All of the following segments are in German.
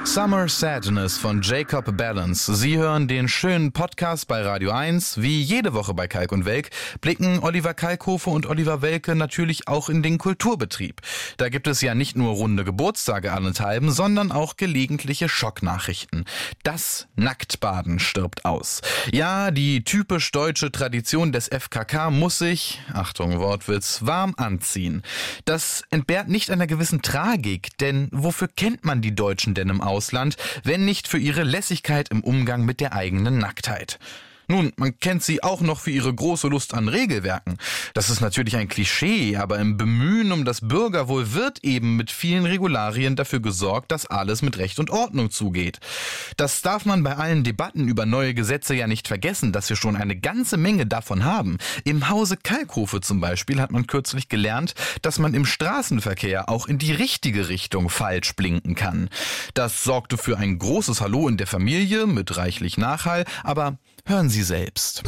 Summer Sadness von Jacob Balance. Sie hören den schönen Podcast bei Radio 1. Wie jede Woche bei Kalk und Welk blicken Oliver Kalkofe und Oliver Welke natürlich auch in den Kulturbetrieb. Da gibt es ja nicht nur runde Geburtstage allenthalben, sondern auch gelegentliche Schocknachrichten. Das Nacktbaden stirbt aus. Ja, die typisch deutsche Tradition des FKK muss sich, Achtung Wortwitz, warm anziehen. Das entbehrt nicht einer gewissen Tragik, denn wofür kennt man die Deutschen denn im Ausland, wenn nicht für ihre Lässigkeit im Umgang mit der eigenen Nacktheit? Nun, man kennt sie auch noch für ihre große Lust an Regelwerken. Das ist natürlich ein Klischee, aber im Bemühen um das Bürgerwohl wird eben mit vielen Regularien dafür gesorgt, dass alles mit Recht und Ordnung zugeht. Das darf man bei allen Debatten über neue Gesetze ja nicht vergessen, dass wir schon eine ganze Menge davon haben. Im Hause Kalkofe zum Beispiel hat man kürzlich gelernt, dass man im Straßenverkehr auch in die richtige Richtung falsch blinken kann. Das sorgte für ein großes Hallo in der Familie mit reichlich Nachhall, aber hören Sie selbst.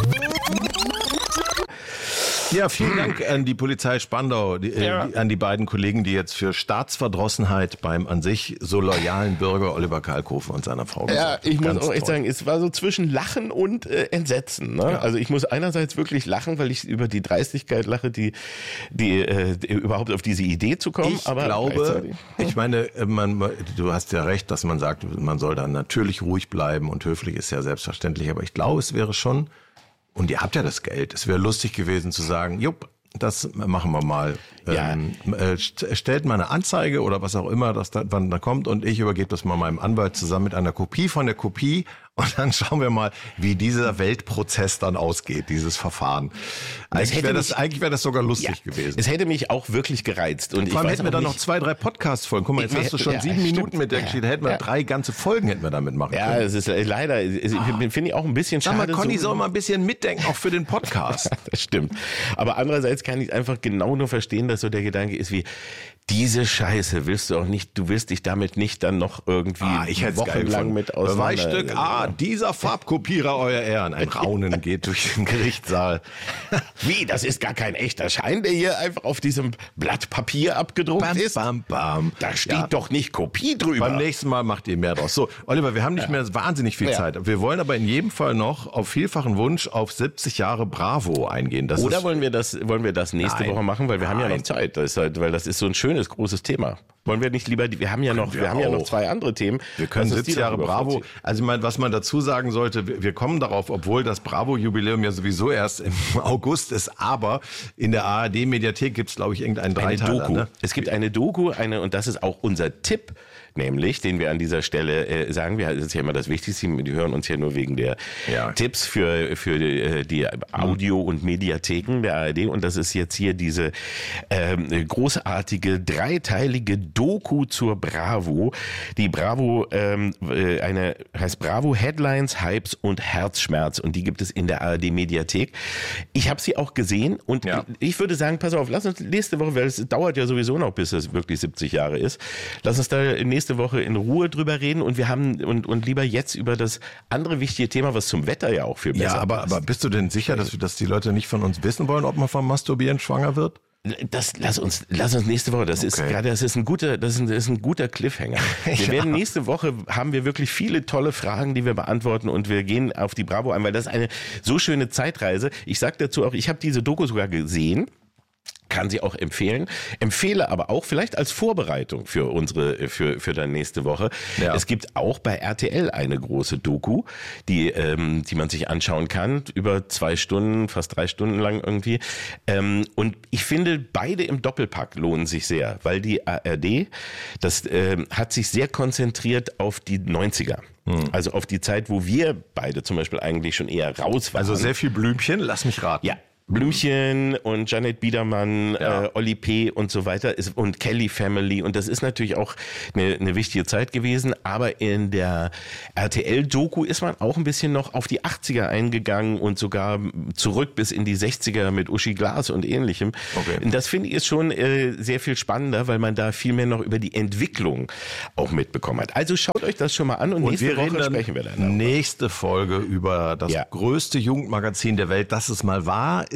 Ja, vielen Dank an die Polizei Spandau, an die beiden Kollegen, die jetzt für Staatsverdrossenheit beim an sich so loyalen Bürger Oliver Kalkofe und seiner Frau gesorgt. Ja, ich muss auch echt sagen, es war so zwischen Lachen und Entsetzen. Ne? Ja. Also ich muss einerseits wirklich lachen, weil ich über die Dreistigkeit lache, die überhaupt auf diese Idee zu kommen. Ich glaube, ich meine, du hast ja recht, dass man sagt, man soll dann natürlich ruhig bleiben und höflich ist ja selbstverständlich, aber ich glaube, es wäre schon, und ihr habt ja das Geld, es wäre lustig gewesen zu sagen, jupp, das machen wir mal. Ja. Stellt mal eine Anzeige oder was auch immer, wann da kommt und ich übergebe das mal meinem Anwalt zusammen mit einer Kopie von der Kopie und dann schauen wir mal, wie dieser Weltprozess dann ausgeht, dieses Verfahren. Eigentlich wäre das sogar lustig gewesen. Es hätte mich auch wirklich gereizt. Und vor allem hätten wir dann noch 2, 3 Podcasts-Folgen. Guck mal, jetzt hast du schon 7 Minuten mit der Geschichte. Hätten wir 3 ganze Folgen hätten wir damit machen können. Ja, es ist leider, finde ich auch ein bisschen schade. Sag mal, Conny soll mal ein bisschen mitdenken, auch für den Podcast. Das stimmt. Aber andererseits kann ich einfach genau nur verstehen, dass so der Gedanke ist wie, diese Scheiße willst du auch nicht, du willst dich damit nicht dann noch irgendwie wochenlang mit auseinander. Beweisstück A, dieser Farbkopierer, euer Ehren. Ein Raunen geht durch den Gerichtssaal. Wie, das ist gar kein echter Schein, der hier einfach auf diesem Blatt Papier abgedruckt ist? Bam. Da steht doch nicht Kopie drüber. Beim nächsten Mal macht ihr mehr draus. So, Oliver, wir haben nicht mehr wahnsinnig viel Zeit. Wir wollen aber in jedem Fall noch auf vielfachen Wunsch auf 70 Jahre Bravo eingehen. Oder wollen wir das nächste Woche machen, weil wir haben ja noch Zeit. Weil das ist so ein schönes, großes Thema. Wollen wir nicht lieber, wir haben ja noch 2 andere Themen. Wir können 70 Jahre Bravo, also was man dazu sagen sollte, wir kommen darauf, obwohl das Bravo-Jubiläum ja sowieso erst im August ist, aber in der ARD-Mediathek gibt es, glaube ich, irgendeinen Dreiteiler. Doku. Ne? Es gibt eine Doku, und das ist auch unser Tipp, nämlich, den wir an dieser Stelle sagen, das ist ja immer das Wichtigste, die hören uns ja nur wegen der Tipps für die Audio- und Mediatheken der ARD und das ist jetzt hier diese großartige 3-teilige Doku zur Bravo. Die Bravo, heißt Bravo Headlines, Hypes und Herzschmerz und die gibt es in der ARD-Mediathek. Ich habe sie auch gesehen und ich würde sagen, pass auf, lass uns nächste Woche, weil es dauert ja sowieso noch, bis es wirklich 70 Jahre ist, lass uns da nächste Woche in Ruhe drüber reden und wir haben und lieber jetzt über das andere wichtige Thema, was zum Wetter ja auch viel besser ist. Ja, aber bist du denn sicher, dass die Leute nicht von uns wissen wollen, ob man vom Masturbieren schwanger wird? Lass uns nächste Woche, das ist ein guter Cliffhanger. Wir werden nächste Woche, haben wir wirklich viele tolle Fragen, die wir beantworten und wir gehen auf die Bravo ein, weil das ist eine so schöne Zeitreise. Ich sag dazu auch, ich habe diese Doku sogar gesehen. Kann sie auch empfehlen. Empfehle aber auch vielleicht als Vorbereitung für für dann nächste Woche. Ja. Es gibt auch bei RTL eine große Doku, die man sich anschauen kann, über 2 Stunden, fast 3 Stunden lang irgendwie. Und ich finde, beide im Doppelpack lohnen sich sehr, weil die ARD, das hat sich sehr konzentriert auf die 90er. Also auf die Zeit, wo wir beide zum Beispiel eigentlich schon eher raus waren. Also sehr viel Blümchen, lass mich raten. Ja. Blümchen und Janet Biedermann, Oli P. und so weiter und Kelly Family und das ist natürlich auch eine wichtige Zeit gewesen, aber in der RTL-Doku ist man auch ein bisschen noch auf die 80er eingegangen und sogar zurück bis in die 60er mit Uschi Glas und ähnlichem. Okay. Und das finde ich ist schon sehr viel spannender, weil man da viel mehr noch über die Entwicklung auch mitbekommen hat. Also schaut euch das schon mal an und nächste Woche sprechen wir dann. Nächste Folge über das größte Jugendmagazin der Welt, das es mal war,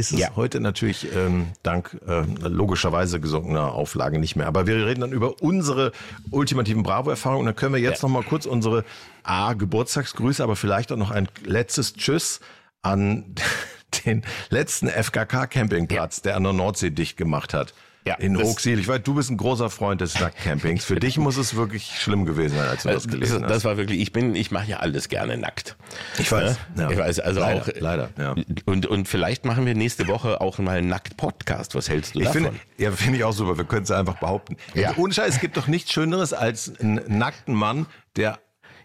ist es heute natürlich dank logischerweise gesunkener Auflage nicht mehr. Aber wir reden dann über unsere ultimativen Bravo-Erfahrungen. Und dann können wir jetzt noch mal kurz unsere Geburtstagsgrüße, aber vielleicht auch noch ein letztes Tschüss an den letzten FKK-Campingplatz, der an der Nordsee dicht gemacht hat. Ja, in Hochsiel. Ich weiß, du bist ein großer Freund des Nacktcampings. Für dich muss es wirklich schlimm gewesen sein, als du das gelesen hast. Das war wirklich, ich mache ja alles gerne nackt. Ich weiß. Ja? Ich weiß, also leider, auch. Leider, ja. Und vielleicht machen wir nächste Woche auch mal einen Nackt-Podcast. Was hältst du davon? Finde ich auch super. Wir können es einfach behaupten. Ja. Ohne Scheiß, es gibt doch nichts Schöneres als einen nackten Mann, der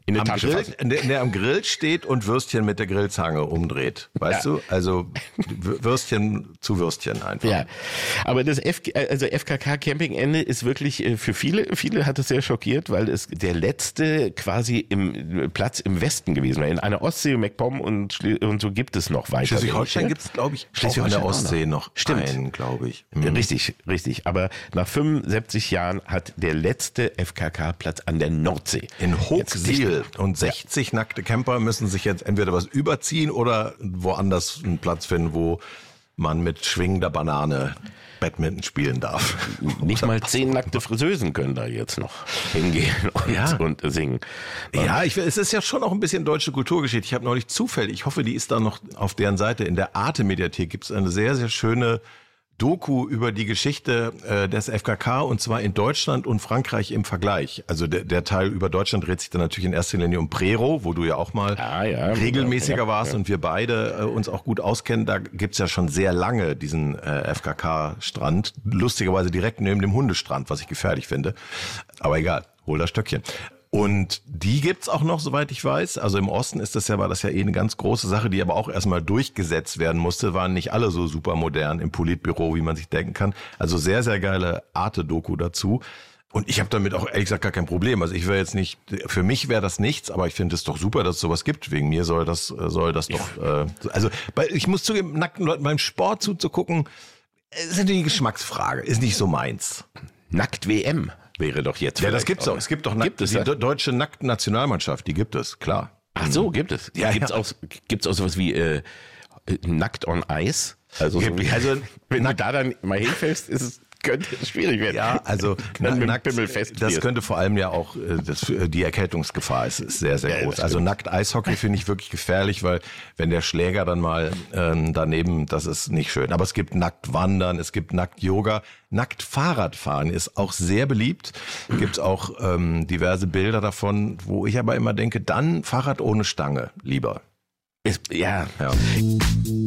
am Grill steht und Würstchen mit der Grillzange umdreht. Weißt du? Also Würstchen zu Würstchen einfach. Ja. Aber das FKK-Campingende ist wirklich für viele hat es sehr schockiert, weil es der letzte quasi Platz im Westen gewesen war. In einer Ostsee, MacPom und so gibt es noch weiter. Schleswig-Holstein gibt es, glaube ich, auch an der Ostsee noch einen, glaube ich. Mhm. Richtig. Aber nach 75 Jahren hat der letzte FKK-Platz an der Nordsee. In Hochsiel. Und 60 nackte Camper müssen sich jetzt entweder was überziehen oder woanders einen Platz finden, wo man mit schwingender Banane Badminton spielen darf. Nicht mal 10 nackte Friseusen können da jetzt noch hingehen und singen. Ja, es ist ja schon auch ein bisschen deutsche Kulturgeschichte. Ich habe neulich zufällig, ich hoffe, die ist da noch auf deren Seite, in der Arte-Mediathek gibt es eine sehr, sehr schöne Doku über die Geschichte des FKK und zwar in Deutschland und Frankreich im Vergleich. Also der Teil über Deutschland dreht sich dann natürlich in erster Linie um Prero, wo du ja auch mal regelmäßiger warst und wir beide uns auch gut auskennen. Da gibt's ja schon sehr lange diesen FKK-Strand, lustigerweise direkt neben dem Hundestrand, was ich gefährlich finde. Aber egal, hol das Stöckchen. Und die gibt's auch noch, soweit ich weiß. Also im Osten war das ja eine ganz große Sache, die aber auch erstmal durchgesetzt werden musste. Waren nicht alle so super modern im Politbüro, wie man sich denken kann. Also sehr, sehr geile Arte-Doku dazu. Und ich habe damit auch ehrlich gesagt gar kein Problem. Also für mich wäre das nichts, aber ich finde es doch super, dass es sowas gibt. Wegen mir soll das doch, ich muss zugeben, nackten Leuten beim Sport zuzugucken, ist natürlich eine Geschmacksfrage, ist nicht so meins. Nackt-WM. Wäre doch jetzt. Ja, das gibt's auch. Es gibt doch die deutsche Nackt-Nationalmannschaft, die gibt es, klar. Ach so, gibt es. Ja, gibt's auch sowas wie Nackt on Ice? Also wenn du da dann mal hinfällst, könnte es schwierig werden. Ja, also das könnte vor allem ja auch die Erkältungsgefahr ist sehr, sehr groß. Also Nackt-Eishockey finde ich wirklich gefährlich, weil wenn der Schläger dann mal daneben, das ist nicht schön. Aber es gibt Nackt-Wandern, es gibt Nackt-Yoga. Nackt-Fahrradfahren ist auch sehr beliebt. Gibt es auch diverse Bilder davon, wo ich aber immer denke, dann Fahrrad ohne Stange lieber. Ja.